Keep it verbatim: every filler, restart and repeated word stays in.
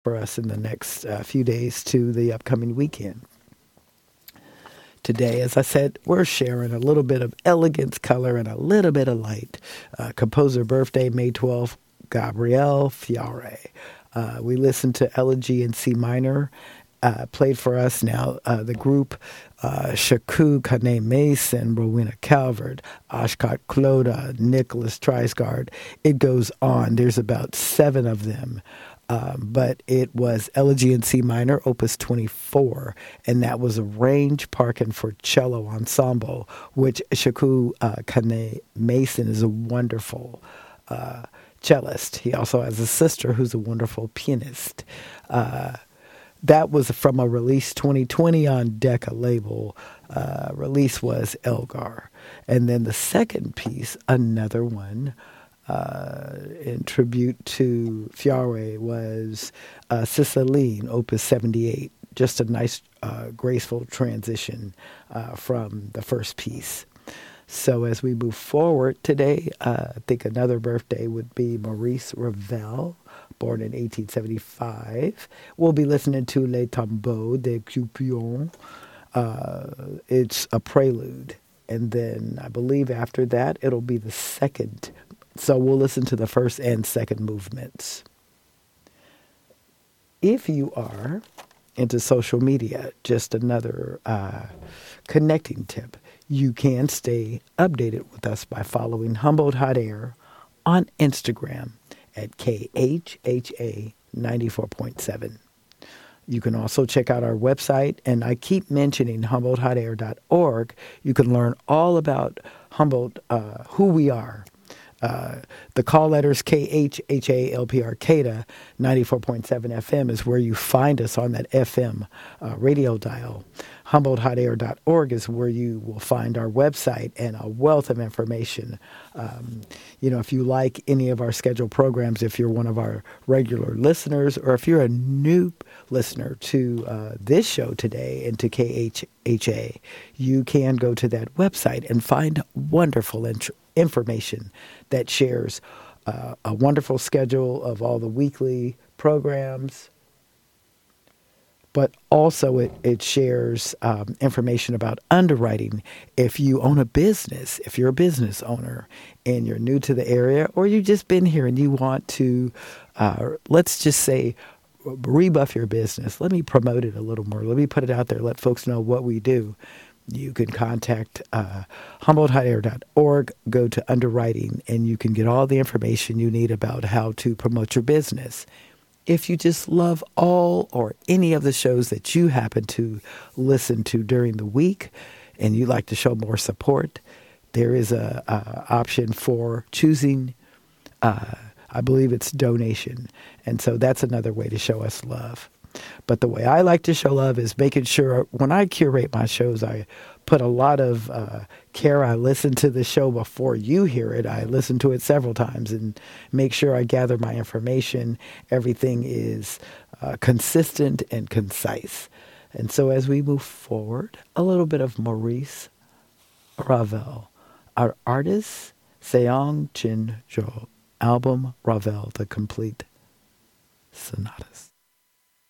for us in the next uh, few days to the upcoming weekend. Today, as I said, we're sharing a little bit of elegance, color, and a little bit of light. Uh, composer birthday, May twelfth, Gabriel Fiore. Uh, we listened to Elegy in C minor, uh, played for us now uh, the group uh, Shaku Kane Mason, Rowena Calvert, Ashkat Kloda, Nicholas Treisgard. It goes on. There's about seven of them. Um, but it was Elegy in C minor, Opus twenty-four, and that was a range parkin for cello ensemble, which Shaku uh, Kane Mason is a wonderful uh, cellist. He also has a sister who's a wonderful pianist. Uh, that was from a release twenty twenty on Decca label. Uh, release was Elgar. And then the second piece, another one, Uh, in tribute to Fiore, was uh, Ciceline, Opus seventy-eight. Just a nice, uh, graceful transition uh, from the first piece. So as we move forward today, uh, I think another birthday would be Maurice Ravel, born in eighteen seventy-five. We'll be listening to Les Tombeaux de Cupidon. Uh, it's a prelude. And then I believe after that, it'll be the second. So we'll listen to the first and second movements. If you are into social media, just another uh, connecting tip. You can stay updated with us by following Humboldt Hot Air on Instagram at K H H A ninety-four point seven. You can also check out our website, and I keep mentioning humboldt hot air dot org. You can learn all about Humboldt, uh, who we are. Uh, the call letters K H H A L P R C A D A ninety-four point seven F M is where you find us on that F M uh, radio dial. humboldt hot air dot org is where you will find our website and a wealth of information. Um, you know, if you like any of our scheduled programs, if you're one of our regular listeners, or if you're a new listener to uh, this show today and to K H H A, you can go to that website and find wonderful int- information that shares uh, a wonderful schedule of all the weekly programs, but also it, it shares um, information about underwriting. If you own a business, if you're a business owner and you're new to the area, or you've just been here and you want to, uh, let's just say, rebuff your business. Let me promote it a little more. Let me put it out there. Let folks know what we do. You can contact uh, humboldt hot air dot org, go to underwriting, and you can get all the information you need about how to promote your business. If you just love all or any of the shows that you happen to listen to during the week and you'd like to show more support, there is a, a option for choosing, uh, I believe it's donation. And so that's another way to show us love. But the way I like to show love is making sure when I curate my shows, I put a lot of uh, care. I listen to the show before you hear it. I listen to it several times and make sure I gather my information. Everything is uh, consistent and concise. And so as we move forward, a little bit of Maurice Ravel, our artist, Seong Jin Jo, album Ravel, the complete sonatas.